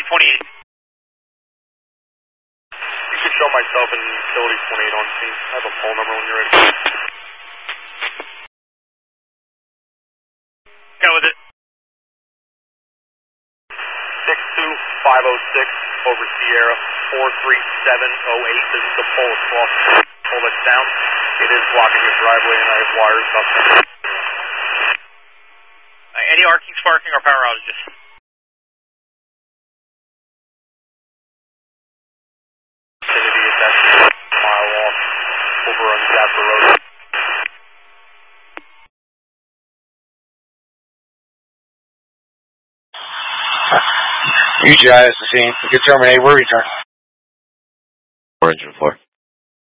28. You can show myself and utility 28 on scene. I have a phone number when you're ready. Go with it. 62506 over Sierra 43708. This is the pole across. Pull this down. It is blocking your driveway and I have wires up there. Any arcing, sparking, or power outages? Vicinity is that mile off over on Jasper Road. UGI is the scene. We can terminate. We're returning. Engine 4.